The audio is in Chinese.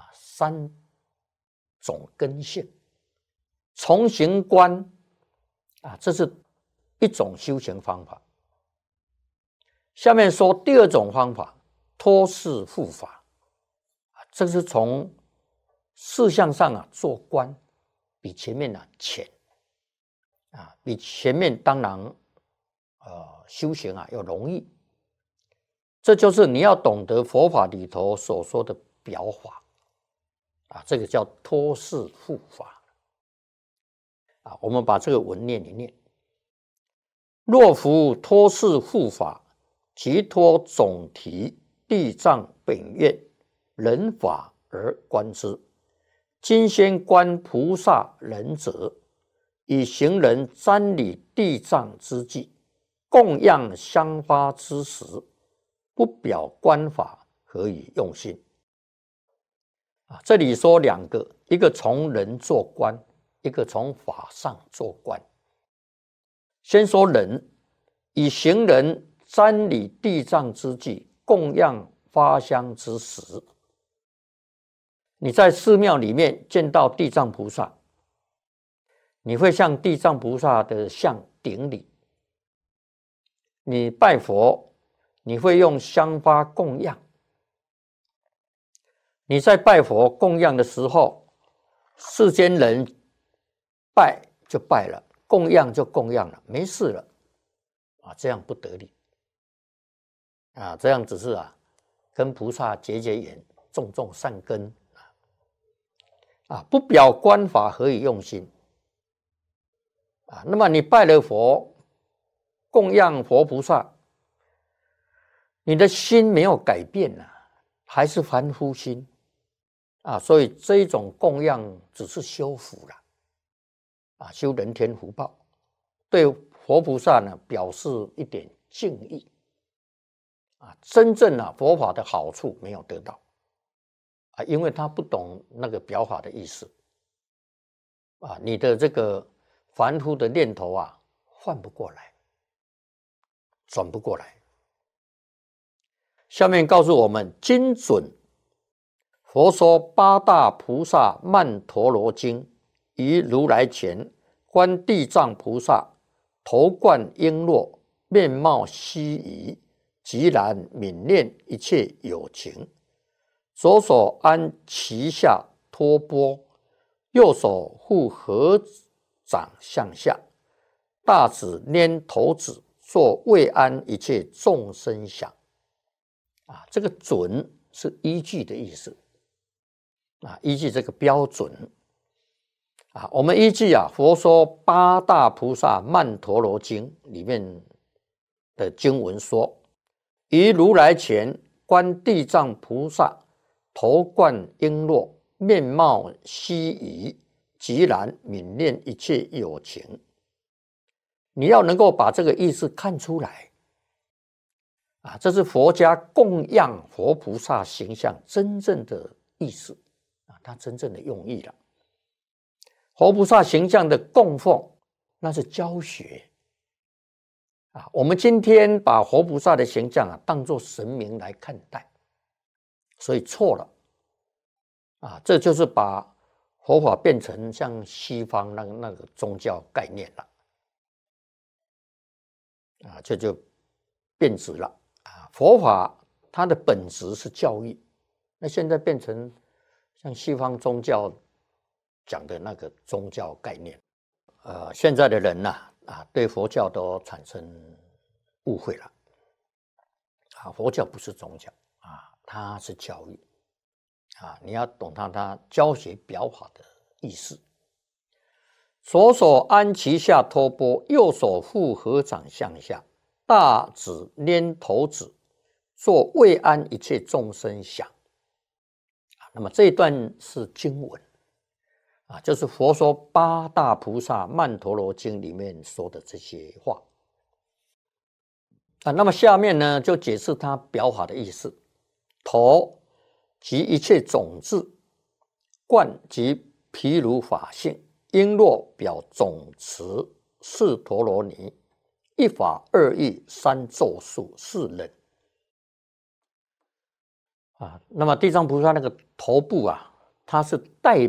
3种根性。重行观这是一种修行方法。下面说第2种方法，托事护法，这是从事项上做观，比前面浅比前面当然修行要容易。这就是你要懂得佛法里头所说的表法这个叫托事护法我们把这个文念一念：若夫托事护法，即托总题地藏本愿人法而观之。今先观菩萨人者，以行人瞻礼地藏之际，供养香花之时，不表观法，何以用心？这里说2个，一个从人做观，一个从法上做观。先说人，以行人瞻礼地藏之际，供养花香之时。你在寺庙里面见到地藏菩萨，你会向地藏菩萨的像顶礼。你拜佛，你会用香花供养。你在拜佛供养的时候，世间人拜就拜了，供养就供养了，没事了这样不得力这样只是跟菩萨结缘，种种善根不表观法，何以用心那么你拜了佛，供养佛菩萨，你的心没有改变还是凡夫心所以这一种供养只是修福了修人天福报，对佛菩萨呢表示一点敬意真正佛法的好处没有得到因为他不懂那个表法的意思你的这个凡夫的念头换不过来，转不过来。下面告诉我们，精准佛说八大菩萨曼陀罗经，于如来前观地藏菩萨，头冠璎珞，面貌皙仪，寂然悯念一切有情。左手安其下托钵，右手护合掌向下，大指拈头指，作慰安一切众生想这个准是依据的意思依据这个标准我们依据佛说八大菩萨曼陀罗经里面的经文说，于如来前观地藏菩萨，头冠璎珞，面貌皙仪，寂然悯念一切有情。你要能够把这个意思看出来这是佛家供养佛菩萨形象真正的意思它真正的用意了。佛菩萨形象的供奉，那是教学我们今天把佛菩萨的形象当作神明来看待，所以错了这就是把佛法变成像西方那个宗教概念了这就变质了佛法它的本质是教育，那现在变成像西方宗教讲的那个宗教概念现在的人对佛教都产生误会了佛教不是宗教它是教育你要懂它教学表法的意思。左手安其下托钵，右手护合掌向下，大指拈头指，作慰安一切众生想那么这一段是经文就是佛说八大菩萨曼陀罗经里面说的这些话那么下面呢就解释它表法的意思。头即一切种子，冠即毗卢法性，璎珞表总持四陀罗尼，一法二义三咒术四忍那么地藏菩萨那个头部它是代